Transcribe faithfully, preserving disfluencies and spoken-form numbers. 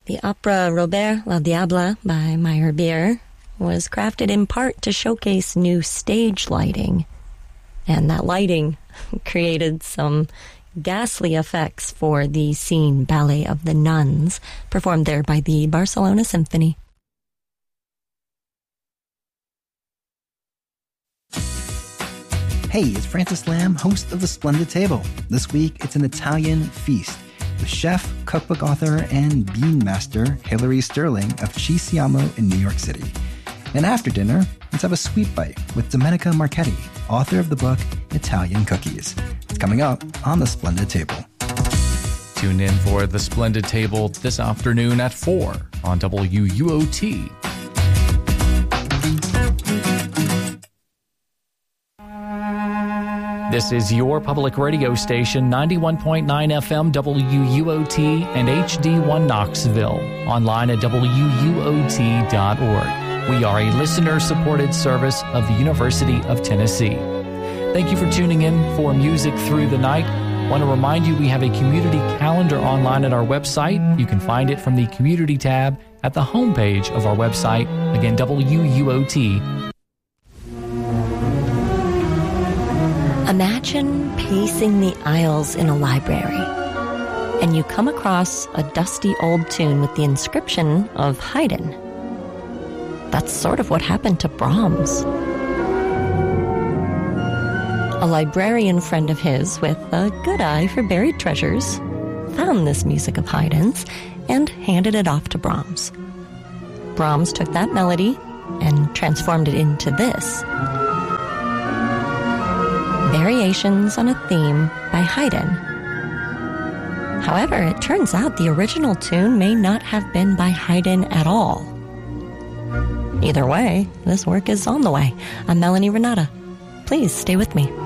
The opera Robert le Diable by Meyerbeer was crafted in part to showcase new stage lighting. And that lighting created some ghastly effects for the scene Ballet of the Nuns, performed there by the Barcelona Symphony. Hey, it's Francis Lamb, host of The Splendid Table. This week, it's an Italian feast with chef, cookbook author, and bean master Hilary Sterling of Ci Siamo in New York City. And after dinner, let's have a sweet bite with Domenica Marchetti, author of the book Italian Cookies. It's coming up on The Splendid Table. Tune in for The Splendid Table this afternoon at four on W U O T. This is your public radio station, ninety-one point nine F M W U O T and H D one Knoxville. Online at W U O T dot org. We are a listener-supported service of the University of Tennessee. Thank you for tuning in for Music Through the Night. I want to remind you we have a community calendar online at our website. You can find it from the Community tab at the homepage of our website. Again, W U O T. Imagine pacing the aisles in a library, and you come across a dusty old tune with the inscription of Haydn. That's sort of what happened to Brahms. A librarian friend of his with a good eye for buried treasures found this music of Haydn's and handed it off to Brahms. Brahms took that melody and transformed it into this. Variations on a Theme by Haydn. However, it turns out the original tune may not have been by Haydn at all. Either way, this work is on the way. I'm Melanie Renata. Please stay with me.